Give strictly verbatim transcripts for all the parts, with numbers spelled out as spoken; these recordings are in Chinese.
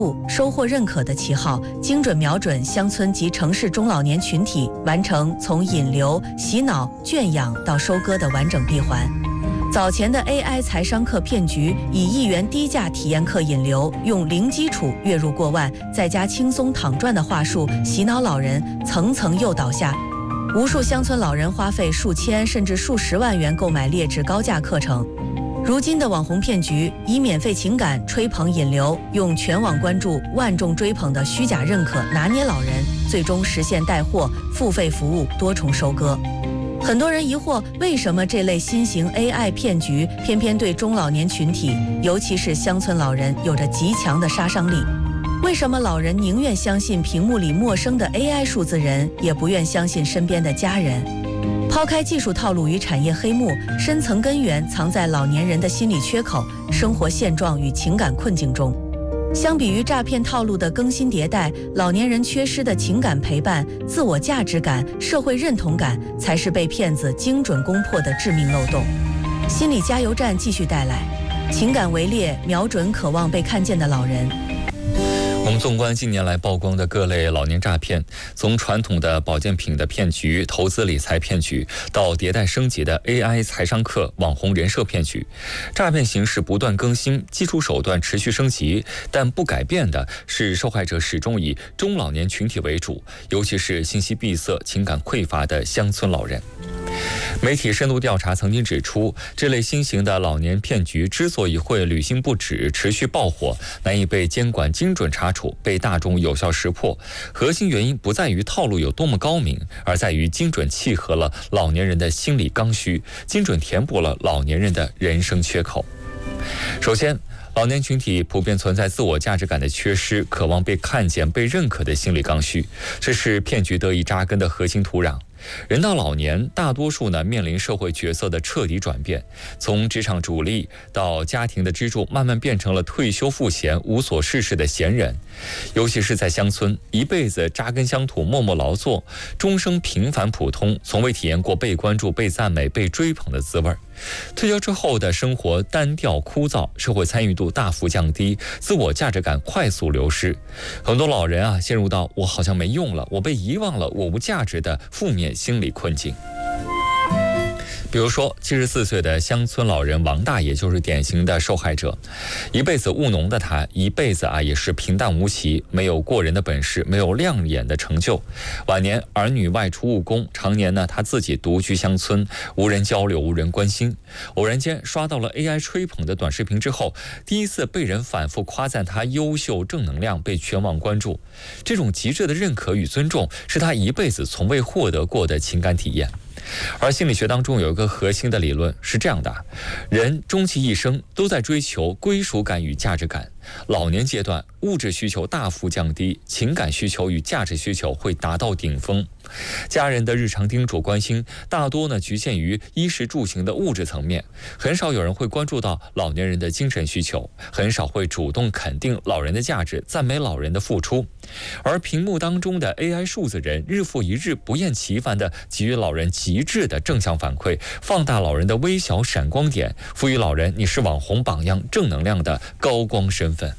收获认可的旗号，精准瞄准乡村及城市中老年群体，完成从引流、洗脑、圈养到收割的完整闭环。早前的 A I 财商课骗局，以一元低价体验课引流，用零基础月入过万，在家轻松躺赚的话术洗脑老人，层层诱导下，无数乡村老人花费数千甚至数十万元购买劣质高价课程。如今的网红骗局，以免费情感吹捧引流，用全网关注、万众追捧的虚假认可拿捏老人，最终实现带货、付费服务多重收割。很多人疑惑，为什么这类新型 A I 骗局偏偏对中老年群体，尤其是乡村老人有着极强的杀伤力？为什么老人宁愿相信屏幕里陌生的 A I 数字人，也不愿相信身边的家人？抛开技术套路与产业黑幕，深层根源藏在老年人的心理缺口、生活现状与情感困境中。相比于诈骗套路的更新迭代，老年人缺失的情感陪伴、自我价值感、社会认同感，才是被骗子精准攻破的致命漏洞。心理加油站继续带来情感围猎，瞄准渴望被看见的老人。 我们纵观近年来曝光的各类老年诈骗，从传统的保健品的骗局、投资理财骗局，到迭代升级的 A I 财商课、网红人设骗局，诈骗形式不断更新，技术手段持续升级，但不改变的是受害者始终以中老年群体为主，尤其是信息闭塞、情感匮乏的乡村老人。媒体深度调查曾经指出，这类新型的老年骗局之所以会屡禁不止、持续爆火，难以被监管精准查处、被大众有效识破，核心原因不在于套路有多么高明，而在于精准契合了老年人的心理刚需，精准填补了老年人的人生缺口。首先，老年群体普遍存在自我价值感的缺失，渴望被看见、被认可的心理刚需，这是骗局得以扎根的核心土壤。人到老年，大多数呢面临社会角色的彻底转变，从职场主力到家庭的支柱，慢慢变成了退休赋闲、无所事事的闲人。尤其是在乡村，一辈子扎根乡土，默默劳作，终生平凡普通，从未体验过被关注、被赞美、被追捧的滋味。退休之后的生活单调枯燥，社会参与度大幅降低，自我价值感快速流失。很多老人啊，陷入到我好像没用了，我被遗忘了，我无价值的负面心理困境。比如说，七十四岁的乡村老人王大爷就是典型的受害者。一辈子务农的他，一辈子啊也是平淡无奇，没有过人的本事，没有亮眼的成就。晚年儿女外出务工，常年呢他自己独居乡村，无人交流，无人关心。偶然间刷到了 A I 吹捧的短视频之后，第一次被人反复夸赞他优秀、正能量，被全网关注。这种极致的认可与尊重，是他一辈子从未获得过的情感体验。而心理学当中有一个核心的理论是这样的：人终其一生都在追求归属感与价值感。老年阶段，物质需求大幅降低，情感需求与价值需求会达到顶峰。家人的日常叮嘱关心大多呢局限于衣食住行的物质层面，很少有人会关注到老年人的精神需求，很少会主动肯定老人的价值，赞美老人的付出。而屏幕当中的 A I 数字人日复一日不厌其烦地给予老人极致的正向反馈，放大老人的微小闪光点，赋予老人你是网红榜样正能量的高光身份。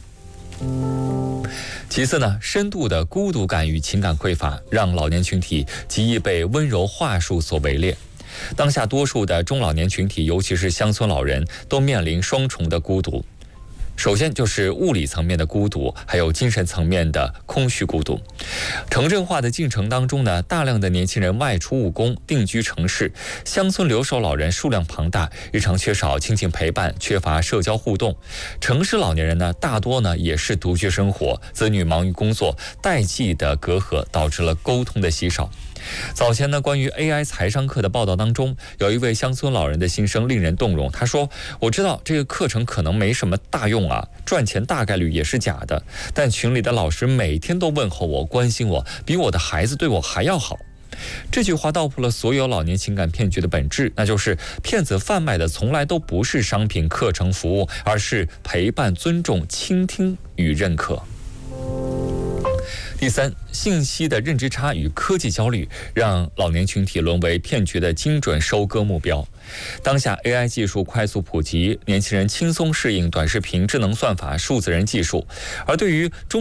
其次呢，深度的孤独感与情感匮乏，让老年群体极易被温柔话术所围猎。当下多数的中老年群体，尤其是乡村老人，都面临双重的孤独。首先就是物理层面的孤独，还有精神层面的空虚孤独。城镇化的进程当中呢，大量的年轻人外出务工，定居城市，乡村留守老人数量庞大，日常缺少亲情陪伴，缺乏社交互动。城市老年人呢，大多呢也是独居生活，子女忙于工作，代际的隔阂导致了沟通的稀少。早前呢，关于 A I 财商课的报道当中，有一位乡村老人的心声令人动容。他说：“我知道这个课程可能没什么大用啊，赚钱大概率也是假的，但群里的老师每天都问候我、关心我，比我的孩子对我还要好。”这句话道破了所有老年情感骗局的本质，那就是骗子贩卖的从来都不是商品、课程、服务，而是陪伴、尊重、倾听与认可。 第三，信息的认知差与科技焦虑让老年群体沦为骗局的精准收割目标。当下 A I 技术快速普及，年轻人轻松适应短视频、智能算法、数字人技术，而对于中